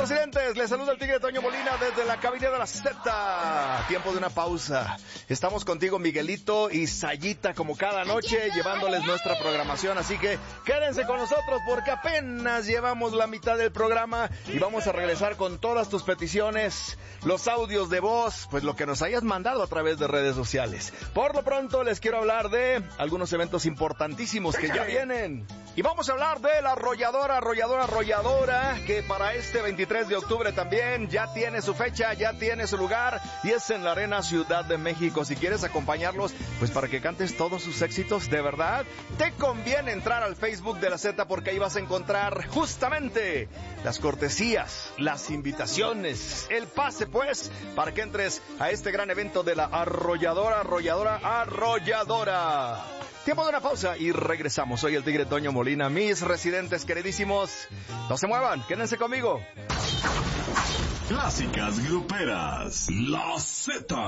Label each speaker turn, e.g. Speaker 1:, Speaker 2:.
Speaker 1: residentes, les saluda el Tigre Toño Molina desde la cabina de la Z. Tiempo de una pausa. Estamos contigo, Miguelito y Sayita, como cada noche, llevándoles nuestra programación. Así que quédense con nosotros porque apenas llevamos la mitad del programa y vamos a regresar con todas tus peticiones, los audios de voz, pues lo que nos hayas mandado a través de redes sociales. Por lo pronto les quiero hablar de algunos eventos importantísimos que ya vienen. Y vamos a hablar de la arrolladora, que para este 23 de octubre también ya tiene su fecha, ya tiene su lugar, y es en la Arena Ciudad de México. Si quieres acompañarlos, pues para que cantes todos sus éxitos, de verdad, te conviene entrar al Facebook de la Z, porque ahí vas a encontrar justamente las cortesías, las invitaciones, el pase, pues, para que entres a este gran evento de la arrolladora. Tiempo de una pausa y regresamos. Soy el Tigre Toño Molina. Mis residentes queridísimos, no se muevan, quédense conmigo.
Speaker 2: Clásicas gruperas, la Z.